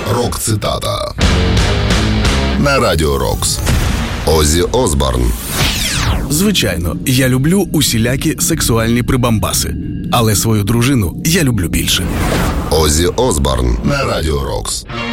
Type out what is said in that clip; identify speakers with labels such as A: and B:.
A: Рок-цитата на Радіо Рокс. Оззі Осборн.
B: Звичайно, я люблю усілякі сексуальні прибамбаси, але свою дружину я люблю більше.
A: Оззі Осборн на Радіо Рокс.